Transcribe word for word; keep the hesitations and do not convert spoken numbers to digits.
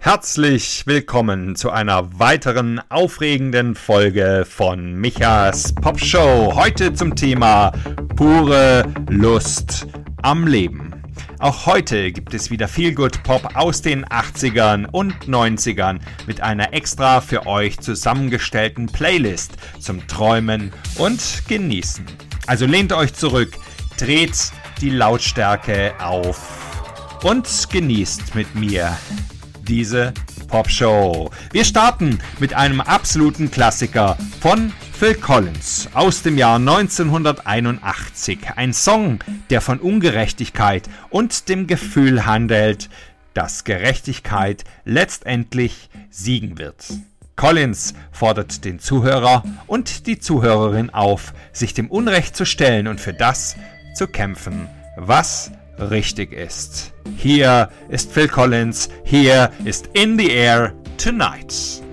Herzlich willkommen zu einer weiteren aufregenden Folge von Michas Popshow. Heute zum Thema pure Lust am Leben. Auch heute gibt es wieder Feel-Good-Pop aus den achtzigern und neunzigern mit einer extra für euch zusammengestellten Playlist zum Träumen und Genießen. Also lehnt euch zurück, dreht die Lautstärke auf und genießt mit mir diese Popshow. Wir starten mit einem absoluten Klassiker von Phil Collins aus dem Jahr neunzehnhunderteinundachtzig. Ein Song, der von Ungerechtigkeit und dem Gefühl handelt, dass Gerechtigkeit letztendlich siegen wird. Collins fordert den Zuhörer und die Zuhörerin auf, sich dem Unrecht zu stellen und für das zu kämpfen, was richtig ist. Hier ist Phil Collins, hier ist In the Air Tonight.